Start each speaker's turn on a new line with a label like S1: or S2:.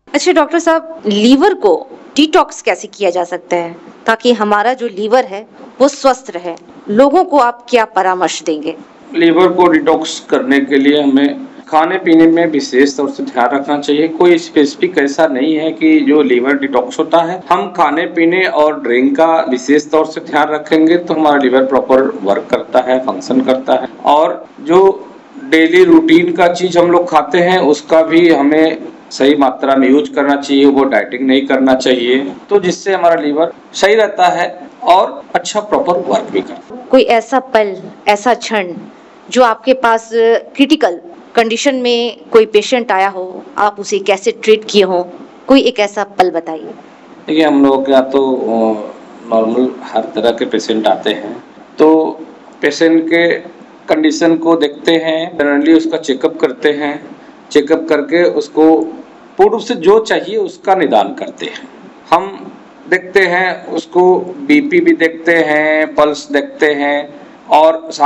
S1: अच्छा डॉक्टर साहब, लीवर को डिटॉक्स कैसे किया जा सकता है ताकि हमारा जो लीवर है वो स्वस्थ रहे? लोगों को आप क्या परामर्श देंगे?
S2: लीवर को डिटॉक्स करने के लिए हमें खाने पीने में विशेष तौर से ध्यान रखना चाहिए। कोई स्पेसिफिक ऐसा नहीं है कि जो लीवर डिटॉक्स होता है। हम खाने पीने और ड्रिंक का विशेष तौर से ध्यान रखेंगे तो हमारा लीवर प्रॉपर वर्क करता है, फंक्शन करता है। और जो डेली रूटीन का चीज हम लोग खाते हैं उसका भी हमें सही मात्रा में यूज करना चाहिए, वो डाइटिंग नहीं करना चाहिए, तो जिससे हमारा लीवर सही रहता है और अच्छा प्रॉपर वर्क भी करता है।
S1: कोई ऐसा पल, ऐसा क्षण जो आपके पास क्रिटिकल कंडीशन में कोई पेशेंट आया हो, आप उसे कैसे ट्रीट किए हो? कोई एक ऐसा पल बताइए।
S2: देखिए हम लोग के यहाँ तो नॉर्मल हर तरह के पेशेंट आते हैं, तो पेशेंट के कंडीशन को देखते हैं, जनरली उसका चेकअप करते हैं, चेकअप करके उसको पूर्ण रूप से जो चाहिए उसका निदान करते हैं। हम देखते हैं उसको बीपी भी देखते हैं, पल्स देखते हैं और